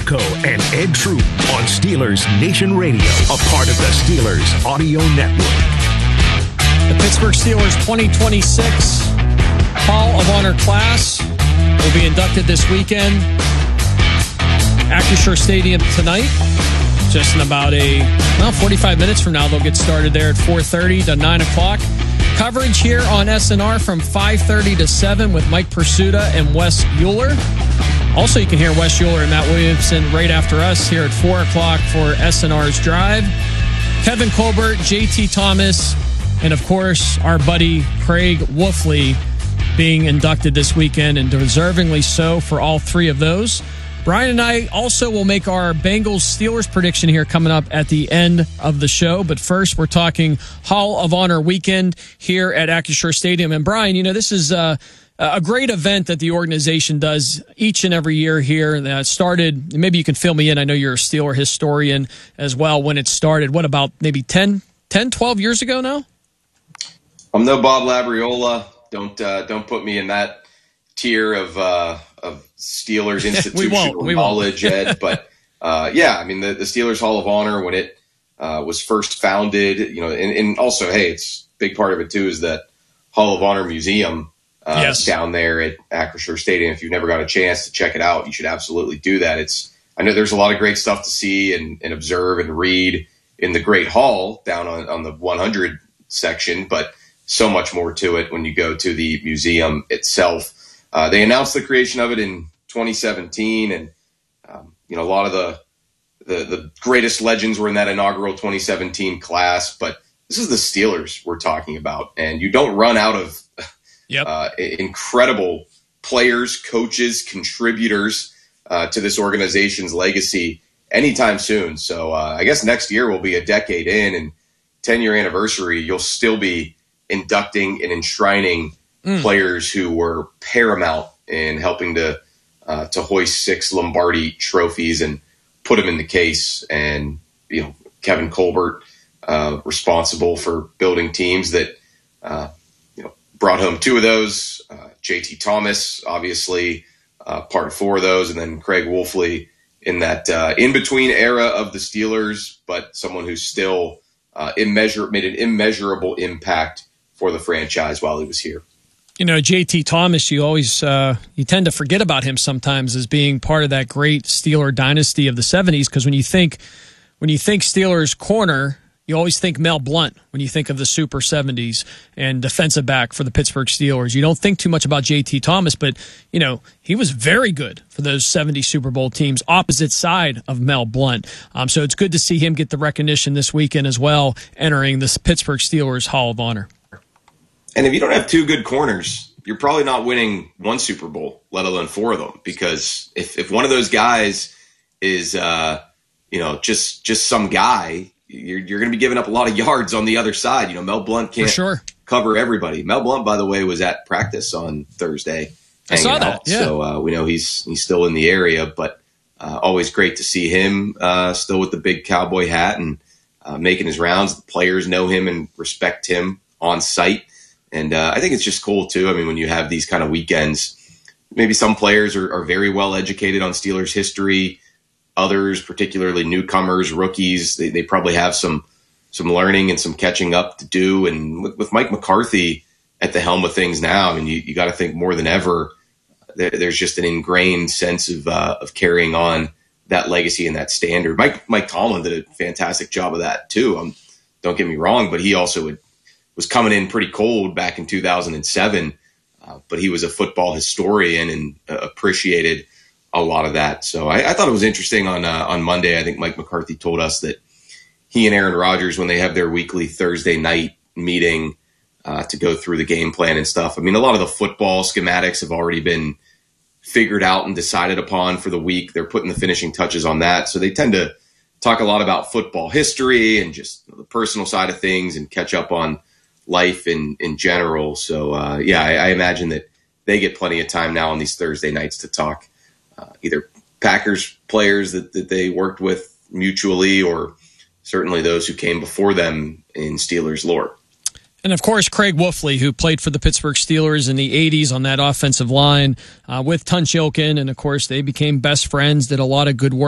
Rocco and Ed Troop on Steelers Nation Radio, a part of the Steelers Audio Network. The Pittsburgh Steelers 2026 Hall of Honor class will be inducted this weekend. Acrisure Stadium tonight. Just in about 45 minutes from now, they'll get started there at 4:30 to 9 o'clock. Coverage here on SNR from 5:30 to 7 with Mike Pursuta and Wes Euler. Also, you can hear Wes Euler and Matt Williamson right after us here at 4 o'clock for SNR's Drive. Kevin Colbert, JT Thomas, and of course, our buddy Craig Wolfley being inducted this weekend, and deservingly so for all three of those. Brian and I also will make our Bengals-Steelers prediction here coming up at the end of the show. But first, we're talking Hall of Honor weekend here at Acrisure Stadium. And Brian, you know, this is a great event that the organization does each and every year here. That started, maybe you can fill me in. I know you're a Steeler historian as well. When it started, what, about maybe 10, 12 years ago now? I'm no Bob Labriola. Don't put me in that tier of Steelers institutional knowledge, Ed. But yeah, I mean the Steelers Hall of Honor, when it was first founded, you know, and also, hey, it's a big part of it too is that Hall of Honor Museum down there at Acrisure Stadium. If you've never got a chance to check it out, you should absolutely do that. I know there's a lot of great stuff to see and observe and read in the Great Hall down on the 100 section, but so much more to it when you go to the museum itself. They announced the creation of it in 2017, and you know, a lot of the greatest legends were in that inaugural 2017 class. But this is the Steelers we're talking about, and you don't run out of incredible players, coaches, contributors to this organization's legacy anytime soon. So I guess next year will be a decade in, and 10-year anniversary, you'll still be inducting and enshrining players who were paramount in helping to hoist 6 Lombardi trophies and put them in the case. And, you know, Kevin Colbert, responsible for building teams that, you know, brought home 2 of those. JT Thomas, obviously, part of 4 of those. And then Craig Wolfley in that in-between era of the Steelers, but someone who still made an immeasurable impact for the franchise while he was here. You know, JT Thomas, you always you tend to forget about him sometimes as being part of that great Steeler dynasty of the 70s, because when you think Steelers corner, you always think Mel Blount when you think of the Super 70s and defensive back for the Pittsburgh Steelers. You don't think too much about JT Thomas, but, you know, he was very good for those 70 Super Bowl teams, opposite side of Mel Blount. So it's good to see him get the recognition this weekend as well, entering the Pittsburgh Steelers Hall of Honor. And if you don't have 2 good corners, you're probably not winning 1 Super Bowl, let alone 4 of them. Because if one of those guys is, you know, just some guy, you're going to be giving up a lot of yards on the other side. You know, Mel Blount can't cover everybody. Mel Blount, by the way, was at practice on Thursday. I saw that. Yeah. So we know he's still in the area, but always great to see him still with the big cowboy hat and making his rounds. The players know him and respect him on site. And I think it's just cool, too. I mean, when you have these kind of weekends, maybe some players are very well educated on Steelers history. Others, particularly newcomers, rookies, they probably have some learning and some catching up to do. And with Mike McCarthy at the helm of things now, I mean, you got to think more than ever, there's just an ingrained sense of carrying on that legacy and that standard. Mike Tomlin did a fantastic job of that, too. Don't get me wrong, but he also was coming in pretty cold back in 2007, but he was a football historian and appreciated a lot of that. So I thought it was interesting on Monday. I think Mike McCarthy told us that he and Aaron Rodgers, when they have their weekly Thursday night meeting to go through the game plan and stuff, I mean, a lot of the football schematics have already been figured out and decided upon for the week. They're putting the finishing touches on that. So they tend to talk a lot about football history and just the personal side of things and catch up on life in general. So, yeah, I imagine that they get plenty of time now on these Thursday nights to talk either Packers players that they worked with mutually or certainly those who came before them in Steelers lore. And, of course, Craig Wolfley, who played for the Pittsburgh Steelers in the 80s on that offensive line with Tunch Ilkin. And, of course, they became best friends, did a lot of good work